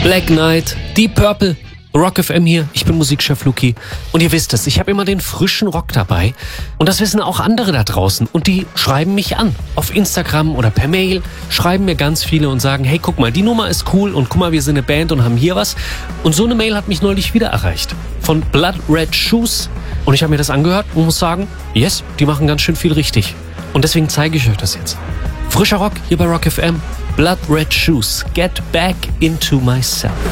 Black Knight, Deep Purple, Rock FM hier, ich bin Musikchef Luki und ihr wisst es, ich habe immer den frischen Rock dabei und das wissen auch andere da draußen und die schreiben mich an, auf Instagram oder per Mail, schreiben mir ganz viele und sagen, hey guck mal, die Nummer ist cool und guck mal, wir sind eine Band und haben hier was und so eine Mail hat mich neulich wieder erreicht von Blood Red Shoes und ich habe mir das angehört und muss sagen, yes, die machen ganz schön viel richtig und deswegen zeige ich euch das jetzt. Frischer Rock hier bei Rock FM, Blood Red Shoes, Get Back Into Myself.